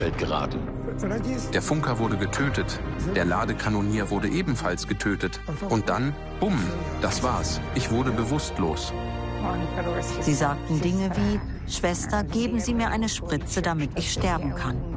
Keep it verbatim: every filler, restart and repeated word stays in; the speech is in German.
geraten. Der Funker wurde getötet, der Ladekanonier wurde ebenfalls getötet. Und dann, bumm, das war's. Ich wurde bewusstlos. Sie sagten Dinge wie: Schwester, geben Sie mir eine Spritze, damit ich sterben kann.